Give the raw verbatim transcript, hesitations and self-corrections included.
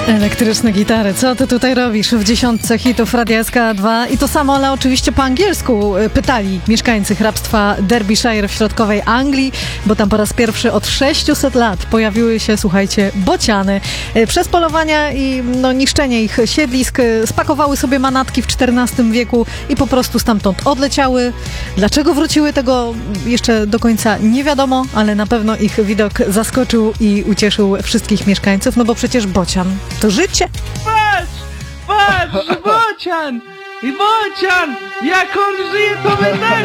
Elektryczne gitary, co ty tutaj robisz w dziesiątce hitów Radia S K dwa? I to samo, ale oczywiście po angielsku pytali mieszkańcy hrabstwa Derbyshire w środkowej Anglii, bo tam po raz pierwszy od sześciuset lat pojawiły się, słuchajcie, bociany. Przez polowania i no, niszczenie ich siedlisk spakowały sobie manatki w czternastym wieku i po prostu stamtąd odleciały. Dlaczego wróciły, tego jeszcze do końca nie wiadomo, ale na pewno ich widok zaskoczył i ucieszył wszystkich mieszkańców, no bo przecież bocian to życie. Patrz! Patrz! Bocian! I bocian! Jak on żyje, to my też